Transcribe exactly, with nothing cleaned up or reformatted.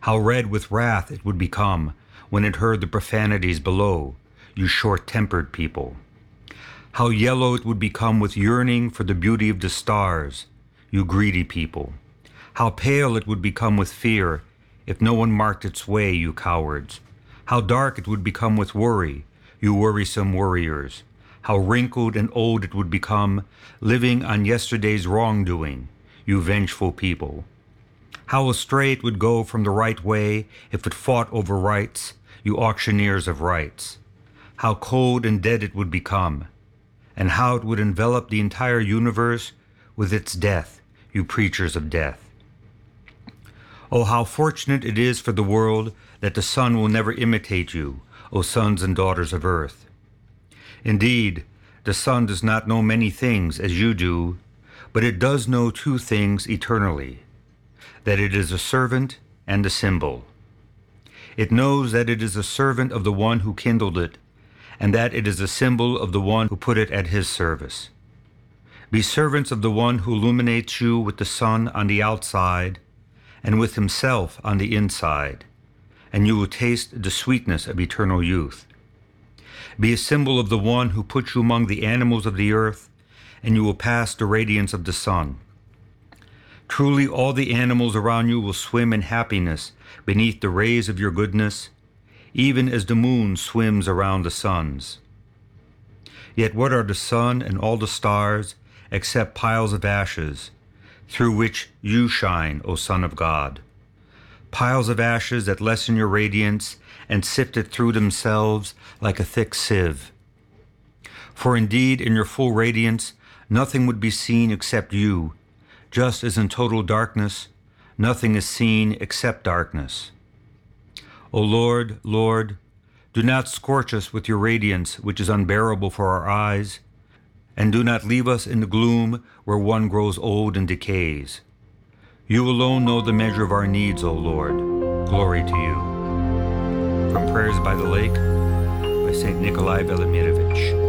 How red with wrath it would become when it heard the profanities below, you short-tempered people. How yellow it would become with yearning for the beauty of the stars, you greedy people. How pale it would become with fear if no one marked its way, you cowards. How dark it would become with worry, you worrisome worriers. How wrinkled and old it would become living on yesterday's wrongdoing, you vengeful people. How astray it would go from the right way if it fought over rights, you auctioneers of rights. How cold and dead it would become, and how it would envelop the entire universe with its death, you preachers of death. Oh, how fortunate it is for the world that the sun will never imitate you, O sons and daughters of earth. Indeed, the sun does not know many things as you do, but it does know two things eternally, that it is a servant and a symbol. It knows that it is a servant of the one who kindled it, and that it is a symbol of the one who put it at his service. Be servants of the one who illuminates you with the sun on the outside and with himself on the inside, and you will taste the sweetness of eternal youth. Be a symbol of the one who put you among the animals of the earth, and you will pass the radiance of the sun. Truly all the animals around you will swim in happiness beneath the rays of your goodness, even as the moon swims around the suns. Yet what are the sun and all the stars except piles of ashes, through which you shine, O Son of God? Piles of ashes that lessen your radiance and sift it through themselves like a thick sieve. For indeed, in your full radiance, nothing would be seen except you, just as in total darkness, nothing is seen except darkness. O Lord, Lord, do not scorch us with your radiance, which is unbearable for our eyes, and do not leave us in the gloom where one grows old and decays. You alone know the measure of our needs, O Lord. Glory to you. From Prayers by the Lake, by Saint Nikolai Velimirovich.